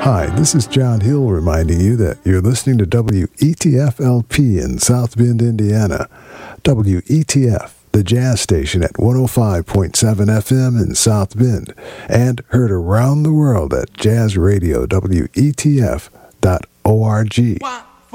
Hi, this is John Hill reminding you that you're listening to WETF-LP in South Bend, Indiana. WETF, the jazz station at 105.7 FM in South Bend, and heard around the world at jazzradio.wetf.org.